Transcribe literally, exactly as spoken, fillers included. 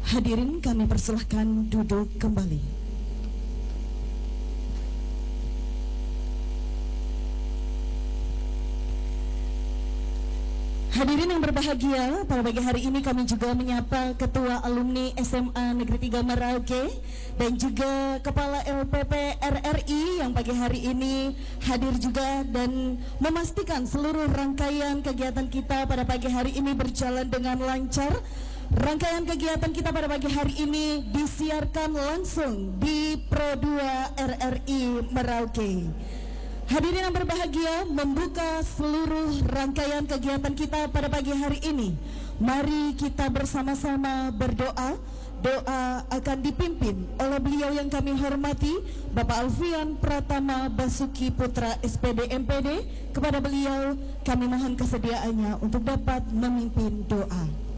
Hadirin kami persilahkan duduk kembali. Hadirin yang berbahagia, pada pagi hari ini kami juga menyapa Ketua Alumni S M A Negeri tiga Merauke dan juga Kepala L P P R R I yang pagi hari ini hadir juga dan memastikan seluruh rangkaian kegiatan kita pada pagi hari ini berjalan dengan lancar. Rangkaian kegiatan kita pada pagi hari ini disiarkan langsung di Pro dua R R I Merauke. Hadirin yang berbahagia, membuka seluruh rangkaian kegiatan kita pada pagi hari ini, mari kita bersama-sama berdoa. Doa akan dipimpin oleh beliau yang kami hormati, Bapak Alfian Pratama Basuki Putra S P D M P D. Kepada beliau kami mohon kesediaannya untuk dapat memimpin doa.